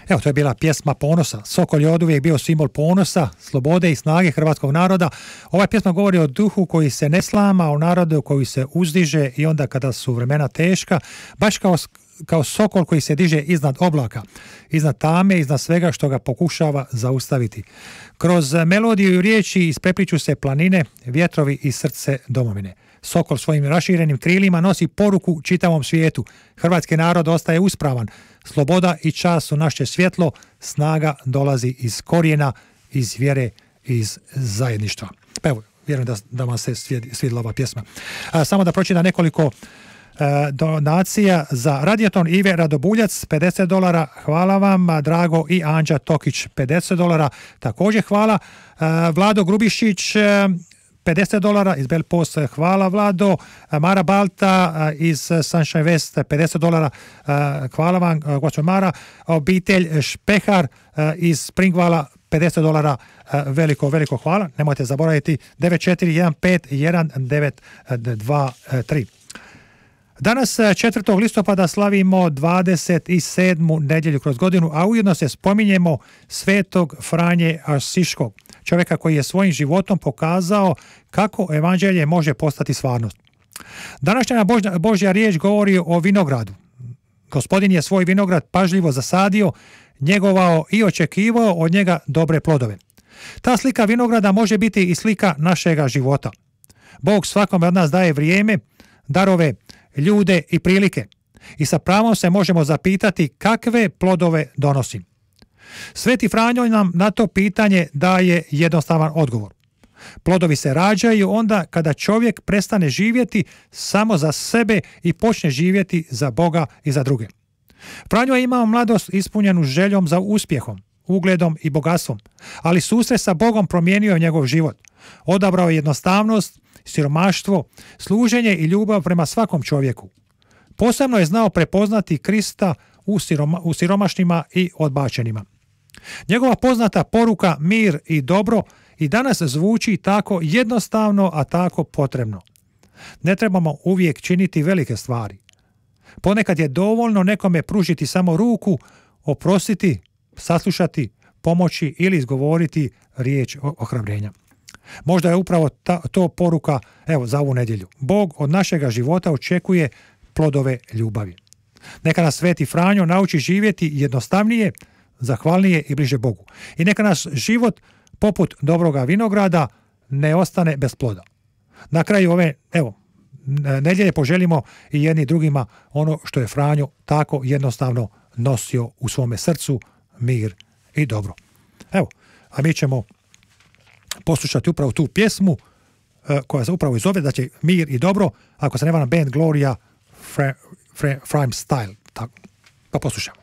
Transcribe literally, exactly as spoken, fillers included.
Evo, to je bila pjesma ponosa. Sokol je oduvijek bio simbol ponosa, slobode i snage hrvatskog naroda. Ova pjesma govori o duhu koji se ne slama, o narodu koji se uzdiže i onda kada su vremena teška, baš kao kao sokol koji se diže iznad oblaka, iznad tame, iznad svega što ga pokušava zaustaviti. Kroz melodiju i riječi isprepliču se planine, vjetrovi i srce domovine. Sokol svojim raširenim krilima nosi poruku čitavom svijetu. Hrvatski narod ostaje uspravan. Sloboda i čast su naše svjetlo, snaga dolazi iz korijena, iz vjere, iz zajedništva. Pa evo, vjerujem da, da vam se svidjela ova pjesma. A, samo da pročitam nekoliko donacija za Radioton. Ive Radobuljac pedeset dolara, hvala vam. Drago i Anđa Tokić pedeset dolara, također hvala. Vlado Grubišić pedeset dolara iz Belpost, hvala Vlado. Mara Balta iz Sunshine West pedeset dolara, hvala vam gospođo Mara. Obitelj Špehar iz Springvala pedeset dolara, veliko, veliko hvala. Nemojte zaboraviti devet četiri jedan pet jedan devet dva tri. Danas četvrtog listopada slavimo dvadeset sedmu nedjelju kroz godinu, a ujedno se spominjemo svetog Franje Asiškog, čovjeka koji je svojim životom pokazao kako evanđelje može postati stvarnost. Današnja Božja, Božja riječ govori o vinogradu. Gospodin je svoj vinograd pažljivo zasadio, njegovao i očekivao od njega dobre plodove. Ta slika vinograda može biti i slika našega života. Bog svakome od nas daje vrijeme, darove, ljude i prilike. I sa pravom se možemo zapitati kakve plodove donosi. Sveti Franjo nam na to pitanje daje jednostavan odgovor. Plodovi se rađaju onda kada čovjek prestane živjeti samo za sebe i počne živjeti za Boga i za druge. Franjo je imao mladost ispunjenu željom za uspjehom, ugledom i bogatstvom, ali susret sa Bogom promijenio je njegov život. Odabrao je jednostavnost, siromaštvo, služenje i ljubav prema svakom čovjeku. Posebno je znao prepoznati Krista u, siroma, u siromašnima i odbačenima. Njegova poznata poruka mir i dobro i danas zvuči tako jednostavno, a tako potrebno. Ne trebamo uvijek činiti velike stvari. Ponekad je dovoljno nekome pružiti samo ruku, oprostiti, saslušati, pomoći ili izgovoriti riječ ohrabrenja. Možda je upravo ta, to poruka, evo, za ovu nedjelju. Bog od našega života očekuje plodove ljubavi. Neka nas Sveti Franjo nauči živjeti jednostavnije, zahvalnije i bliže Bogu. I neka nas život, poput dobroga vinograda, ne ostane bez ploda. Na kraju ove, evo, nedjelje poželimo i jedni drugima ono što je Franjo tako jednostavno nosio u svome srcu, mir i dobro. Evo, a mi ćemo poslušati upravo tu pjesmu koja se upravo izove, da će mir i dobro, ako se ne varam, band Gloria Frame Style. Pa poslušamo.